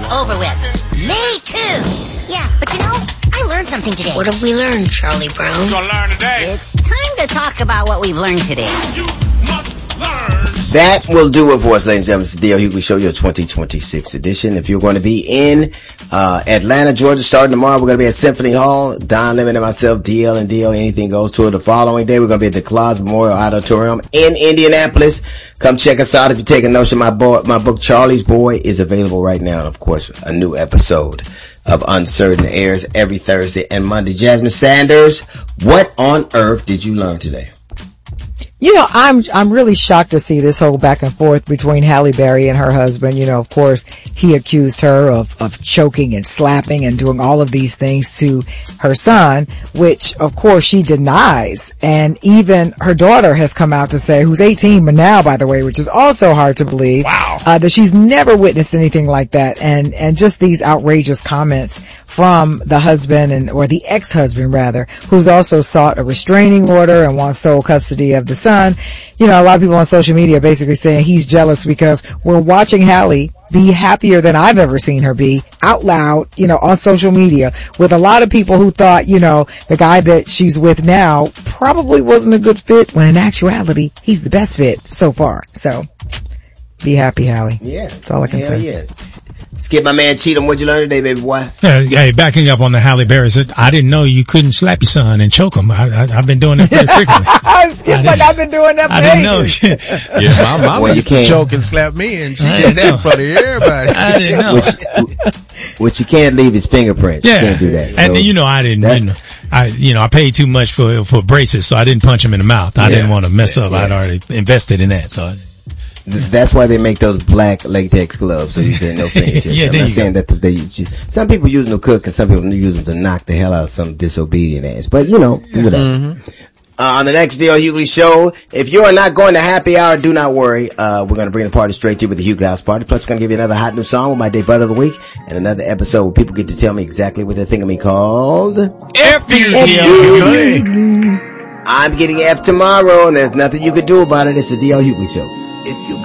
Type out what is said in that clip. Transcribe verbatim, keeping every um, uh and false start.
over with. Me too. Yeah, but you know, I learned something today. What have we learned, Charlie Brown? We're gonna learn today. It's time to talk about what we've learned today. You must learn. That will do it for us, ladies and gentlemen. It's the D L Hughley Show, your twenty twenty-six edition. If you're going to be in uh Atlanta, Georgia, starting tomorrow, we're going to be at Symphony Hall. Don Lemon and myself, D L and D L, anything goes to it. The following day, we're going to be at the Claus Memorial Auditorium in Indianapolis. Come check us out if you're taking notion. My boy, my book, Charlie's Boy, is available right now. And of course, a new episode of Uncertain airs every Thursday and Monday. Jasmine Sanders, what on earth did you learn today? You know, I'm, I'm really shocked to see this whole back and forth between Halle Berry and her husband. You know, of course, he accused her of, of choking and slapping and doing all of these things to her son, which of course she denies. And even her daughter has come out to say, who's eighteen, but now, by the way, which is also hard to believe. Wow. Uh, that she's never witnessed anything like that. And, and just these outrageous comments from the husband and, or the ex-husband rather, who's also sought a restraining order and wants sole custody of the son. You know, a lot of people on social media basically saying he's jealous because we're watching Halle be happier than I've ever seen her be out loud, you know, on social media with a lot of people who thought, you know, the guy that she's with now probably wasn't a good fit when in actuality he's the best fit so far. So be happy, Halle. Yeah. That's all I can Hell say. yeah. Skip, my man Cheatham, what'd you learn today, baby boy? Yeah, hey, backing up on the Halle Berry, said, I didn't know you couldn't slap your son and choke him. I, I, I've been doing that pretty frequently. Skip, like I've been doing that for I didn't know. ages. Yeah, My mama Well, you used to can't. choke and slap me, and she I did didn't know. that in front of everybody. I didn't know. Which, which you can't leave his fingerprints. Yeah, You can't do that. and So you know I didn't. that- You know, I you know I paid too much for for braces, so I didn't punch him in the mouth. I Yeah. didn't want to mess up. Yeah. I'd already invested in that, so. th- that's why they make those black latex gloves, so you get no fingertips. Yeah, I'm there not you saying that they use, some people use them to cook and some people use them to knock the hell out of some disobedient ass. But you know, whatever. Mm-hmm. Uh, on the next D L Hughley Show, if you are not going to happy hour, do not worry. Uh, we're going to bring the party straight to you with the Hughley House Party. Plus, we're going to give you another hot new song with my day butt of the week and another episode where people get to tell me exactly what they think of me called. F you, D L Hughley. I'm getting F tomorrow and there's nothing you can do about it. It's the D L Hughley Show. If you